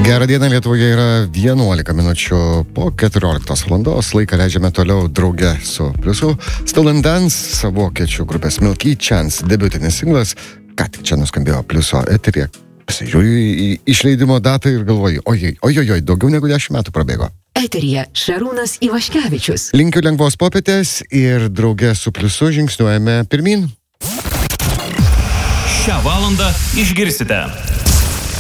Gerą dieną, Lietuvoje yra 11 minučių po 14 valandos. Laiką leidžiame toliau drauge su Pliusu. Still and Dance, vokiečių grupės Milky Chance debiutinis singlas, ką tik čia nuskambėjo Pliuso eteryje. Pasižiūrėjau į išleidimo datą ir galvoju, ojoj, daugiau negu 10 metų prabėgo. Eteryje Šarūnas Ivaškevičius. Linkiu lengvos popietės ir drauge su Pliusu žingsniuojame pirmin. Šią valandą išgirsite